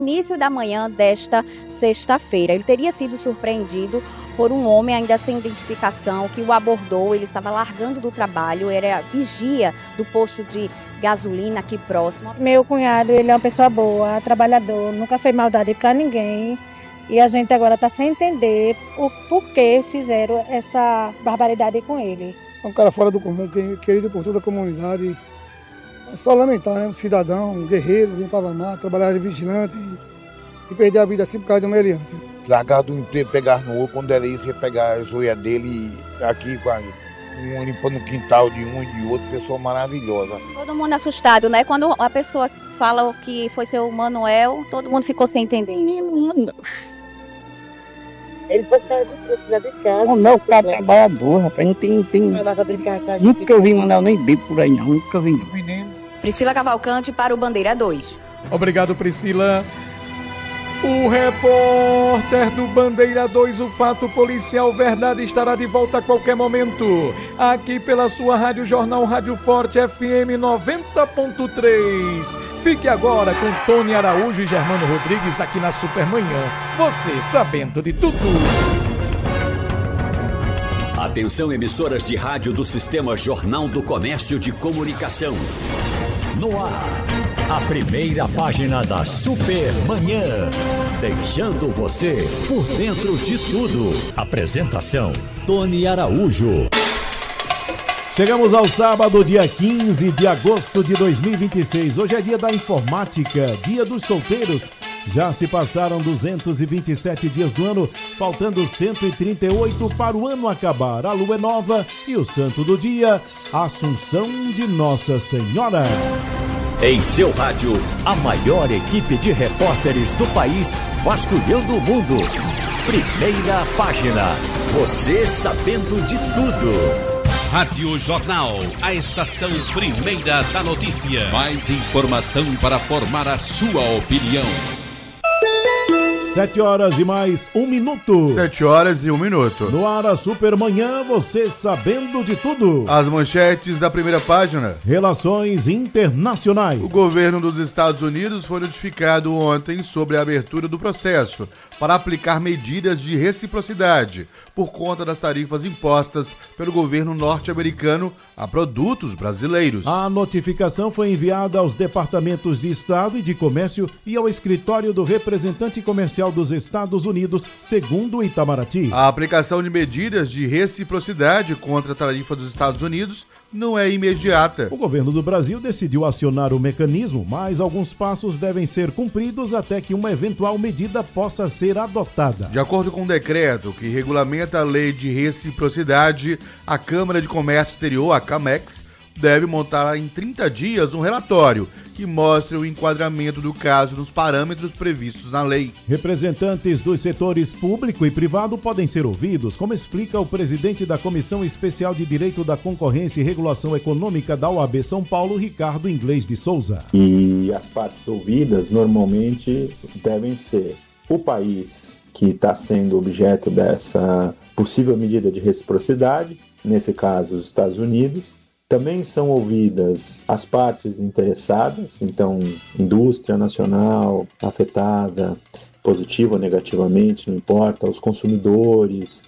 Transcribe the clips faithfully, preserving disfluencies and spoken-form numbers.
Início da manhã desta sexta-feira. Ele teria sido surpreendido por um homem ainda sem identificação que o abordou. Ele estava largando do trabalho, era vigia do posto de gasolina aqui próximo. Meu cunhado, ele é uma pessoa boa, trabalhador, nunca fez maldade para ninguém. E a gente agora está sem entender o porquê fizeram essa barbaridade com ele. É um cara fora do comum, querido por toda a comunidade. É só lamentar, né? Um cidadão, um guerreiro, limpava a mata, trabalhava de vigilante e, e perder a vida assim por causa de um meliante. Largar do emprego, pegar no outro, quando era isso, ia pegar a joia dele aqui, um limpando o quintal de um e de outro, pessoa maravilhosa. Todo mundo assustado, né? Quando a pessoa fala que foi seu Manuel, todo mundo ficou sem entender. Menino, ele foi sair de casa. Não, não, o cara é trabalhador, rapaz, não tem... tem... Nunca eu vi Manuel nem bebo por aí, não, nunca vi. Não. Priscila Cavalcante para o Bandeira dois. Obrigado, Priscila. O repórter do Bandeira dois, o Fato Policial Verdade, estará de volta a qualquer momento. Aqui pela sua Rádio Jornal Rádio Forte F M noventa ponto três. Fique agora com Tony Araújo e Germano Rodrigues aqui na Supermanhã. Você sabendo de tudo. Atenção, emissoras de rádio do Sistema Jornal do Comércio de Comunicação. No ar, a primeira página da Supermanhã. Deixando você por dentro de tudo. Apresentação, Tony Araújo. Chegamos ao sábado, dia quinze de agosto de dois mil e vinte e seis. Hoje é dia da informática, dia dos solteiros. Já se passaram duzentos e vinte e sete dias do ano, faltando cento e trinta e oito para o ano acabar. A lua é nova e o santo do dia, Assunção de Nossa Senhora. Em seu rádio, a maior equipe de repórteres do país vasculhando o mundo. Primeira página, você sabendo de tudo. Rádio Jornal, a estação primeira da notícia. Mais informação para formar a sua opinião. Sete horas e mais um minuto. Sete horas e um minuto. No ar, a Supermanhã, você sabendo de tudo. As manchetes da primeira página. Relações internacionais. O governo dos Estados Unidos foi notificado ontem sobre a abertura do processo para aplicar medidas de reciprocidade por conta das tarifas impostas pelo governo norte-americano a produtos brasileiros. A notificação foi enviada aos departamentos de Estado e de Comércio e ao escritório do representante comercial dos Estados Unidos, segundo o Itamaraty. A aplicação de medidas de reciprocidade contra a tarifa dos Estados Unidos não é imediata. O governo do Brasil decidiu acionar o mecanismo, mas alguns passos devem ser cumpridos até que uma eventual medida possa ser adotada. De acordo com o decreto que regulamenta a lei de reciprocidade, a Câmara de Comércio Exterior, a CAMEX, deve montar em trinta dias um relatório que mostre o enquadramento do caso nos parâmetros previstos na lei. Representantes dos setores público e privado podem ser ouvidos, como explica o presidente da Comissão Especial de Direito da Concorrência e Regulação Econômica da O A B São Paulo, Ricardo Inglês de Souza. E as partes ouvidas normalmente devem ser o país que está sendo objeto dessa possível medida de reciprocidade, nesse caso os Estados Unidos. Também são ouvidas as partes interessadas, então indústria nacional afetada, positiva ou negativamente, não importa, os consumidores,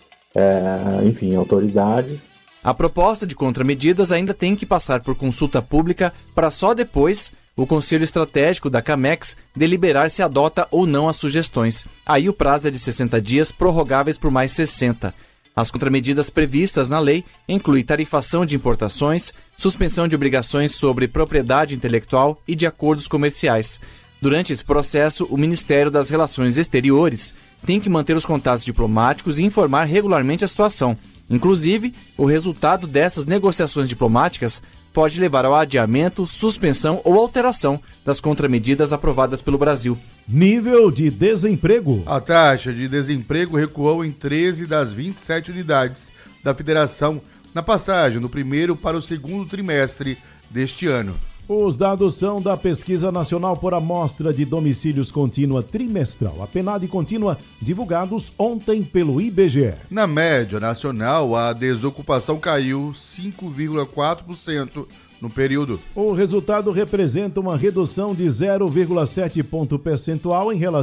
é, enfim, autoridades. A proposta de contramedidas ainda tem que passar por consulta pública para só depois o Conselho Estratégico da CAMEX deliberar se adota ou não as sugestões. Aí o prazo é de sessenta dias, prorrogáveis por mais sessenta. As contramedidas previstas na lei incluem tarifação de importações, suspensão de obrigações sobre propriedade intelectual e de acordos comerciais. Durante esse processo, o Ministério das Relações Exteriores tem que manter os contatos diplomáticos e informar regularmente a situação. Inclusive, o resultado dessas negociações diplomáticas pode levar ao adiamento, suspensão ou alteração das contramedidas aprovadas pelo Brasil. Nível de desemprego. A taxa de desemprego recuou em treze das vinte e sete unidades da federação na passagem do primeiro para o segundo trimestre deste ano. Os dados são da Pesquisa Nacional por Amostra de Domicílios Contínua Trimestral, a PNAD contínua, divulgados ontem pelo I B G E. Na média nacional, a desocupação caiu cinco vírgula quatro por cento no período. O resultado representa uma redução de zero vírgula sete ponto percentual em relação